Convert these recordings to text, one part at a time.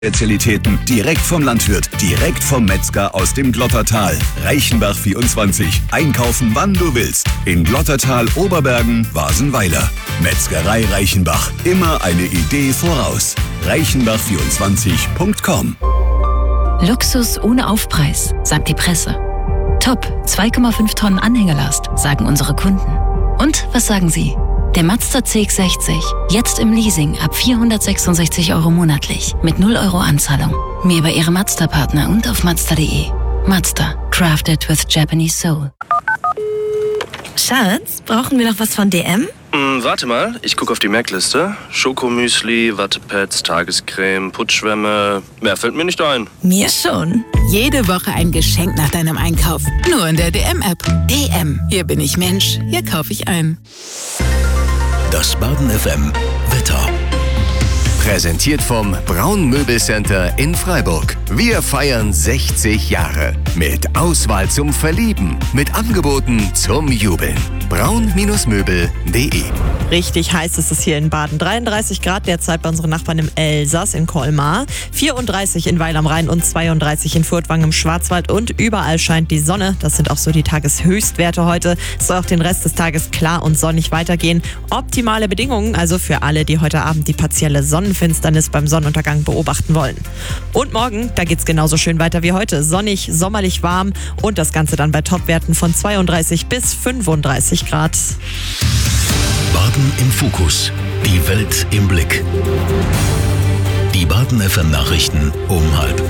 Spezialitäten direkt vom Landwirt, direkt vom Metzger aus dem Glottertal. Reichenbach 24. Einkaufen, wann du willst. In Glottertal, Oberbergen, Wasenweiler. Metzgerei Reichenbach. Immer eine Idee voraus. reichenbach24.com. Luxus ohne Aufpreis, sagt die Presse. Top, 2,5 Tonnen Anhängelast, sagen unsere Kunden. Und was sagen Sie? Der Mazda CX-60, jetzt im Leasing ab 466 € monatlich, mit 0 € Anzahlung. Mehr über Ihre Mazda-Partner und auf Mazda.de. Mazda, crafted with Japanese soul. Schatz, brauchen wir noch was von DM? Warte mal, ich gucke auf die Merkliste. Schokomüsli, Wattepads, Tagescreme, Putzschwämme. Mehr fällt mir nicht ein. Mir schon. Jede Woche ein Geschenk nach deinem Einkauf. Nur in der DM-App. DM. Hier bin ich Mensch. Hier kaufe ich ein. Das Baden FM Wetter. Präsentiert vom Braun Möbelcenter in Freiburg. Wir feiern 60 Jahre. Mit Auswahl zum Verlieben. Mit Angeboten zum Jubeln. braun-möbel.de. Richtig heiß ist es hier in Baden. 33 Grad derzeit bei unseren Nachbarn im Elsass in Colmar. 34 in Weil am Rhein und 32 in Furtwangen im Schwarzwald. Und überall scheint die Sonne. Das sind auch so die Tageshöchstwerte heute. Es soll auch den Rest des Tages klar und sonnig weitergehen. Optimale Bedingungen also für alle, die heute Abend die partielle Sonnenfinsternis beim Sonnenuntergang beobachten wollen. Und morgen, da geht's genauso schön weiter wie heute. Sonnig, sommerlich warm und das Ganze dann bei Topwerten von 32 bis 35 Grad. Baden im Fokus. Die Welt im Blick. Die Baden FM Nachrichten um 12:30.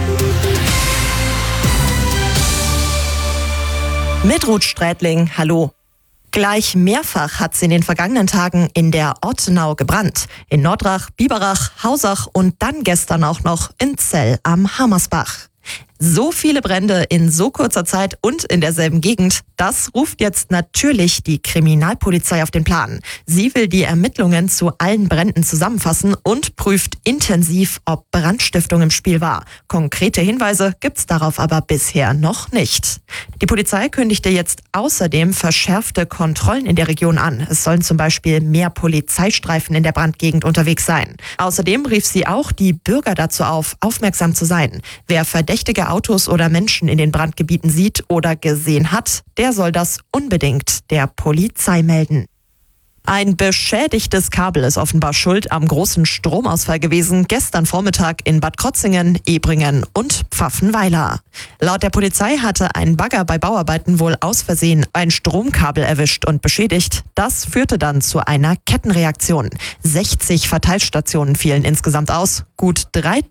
Mit Ruth Strätling, hallo. Gleich mehrfach hat es in den vergangenen Tagen in der Ortenau gebrannt. In Nordrach, Biberach, Hausach und dann gestern auch noch in Zell am Hammersbach. So viele Brände in so kurzer Zeit und in derselben Gegend, das ruft jetzt natürlich die Kriminalpolizei auf den Plan. Sie will die Ermittlungen zu allen Bränden zusammenfassen und prüft intensiv, ob Brandstiftung im Spiel war. Konkrete Hinweise gibt's darauf aber bisher noch nicht. Die Polizei kündigte jetzt außerdem verschärfte Kontrollen in der Region an. Es sollen zum Beispiel mehr Polizeistreifen in der Brandgegend unterwegs sein. Außerdem rief sie auch die Bürger dazu auf, aufmerksam zu sein. Wer verdächtige Autos oder Menschen in den Brandgebieten sieht oder gesehen hat, der soll das unbedingt der Polizei melden. Ein beschädigtes Kabel ist offenbar schuld am großen Stromausfall gewesen, gestern Vormittag in Bad Krotzingen, Ebringen und Pfaffenweiler. Laut der Polizei hatte ein Bagger bei Bauarbeiten wohl aus Versehen ein Stromkabel erwischt und beschädigt. Das führte dann zu einer Kettenreaktion. 60 Verteilstationen fielen insgesamt aus. Gut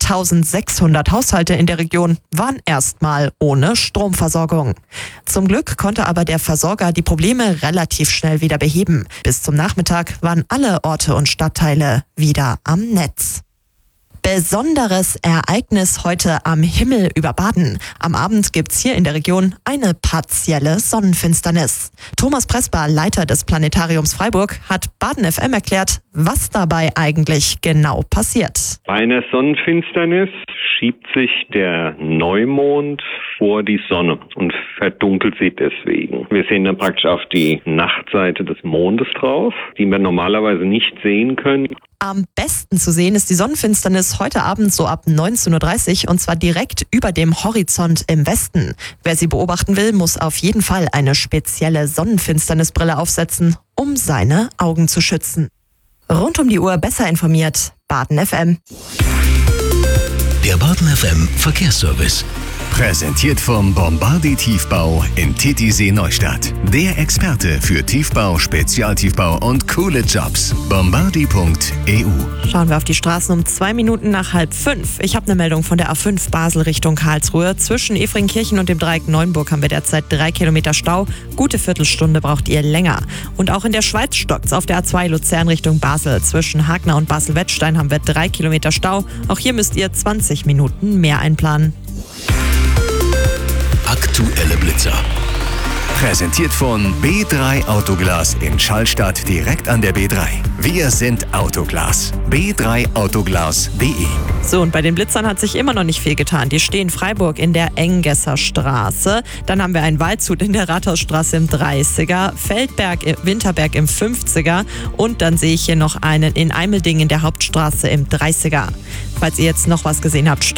3600 Haushalte in der Region waren erstmal ohne Stromversorgung. Zum Glück konnte aber der Versorger die Probleme relativ schnell wieder beheben. Bis zum Nachmittag waren alle Orte und Stadtteile wieder am Netz. Besonderes Ereignis heute am Himmel über Baden. Am Abend gibt's hier in der Region eine partielle Sonnenfinsternis. Thomas Presper, Leiter des Planetariums Freiburg, hat Baden FM erklärt, was dabei eigentlich genau passiert. Bei einer Sonnenfinsternis schiebt sich der Neumond vor die Sonne und verdunkelt sie deswegen. Wir sehen dann praktisch auf die Nachtseite des Mondes drauf, die wir normalerweise nicht sehen können. Am besten zu sehen ist die Sonnenfinsternis heute Abend so ab 19:30 Uhr und zwar direkt über dem Horizont im Westen. Wer sie beobachten will, muss auf jeden Fall eine spezielle Sonnenfinsternisbrille aufsetzen, um seine Augen zu schützen. Rund um die Uhr besser informiert, Baden FM. Der Baden FM Verkehrsservice. Präsentiert vom Bombardi Tiefbau in Titisee Neustadt. Der Experte für Tiefbau, Spezialtiefbau und coole Jobs. Bombardi.eu. Schauen wir auf die Straßen um 2 Minuten nach 4:30. Ich habe eine Meldung von der A5 Basel Richtung Karlsruhe. Zwischen Efringkirchen und dem Dreieck Neuenburg haben wir derzeit 3 Kilometer Stau. Gute Viertelstunde braucht ihr länger. Und auch in der Schweiz stockt's auf der A2 Luzern Richtung Basel. Zwischen Hagner und Basel-Wettstein haben wir 3 Kilometer Stau. Auch hier müsst ihr 20 Minuten mehr einplanen. Aktuelle Blitzer. Präsentiert von B3 Autoglas in Schallstadt direkt an der B3. Wir sind Autoglas. B3autoglas.de. So, und bei den Blitzern hat sich immer noch nicht viel getan. Die stehen in Freiburg in der Engesser Straße. Dann haben wir einen Waldshut in der Rathausstraße im 30er, Winterberg im 50er und dann sehe ich hier noch einen in Eimelding in der Hauptstraße im 30er. Falls ihr jetzt noch was gesehen habt,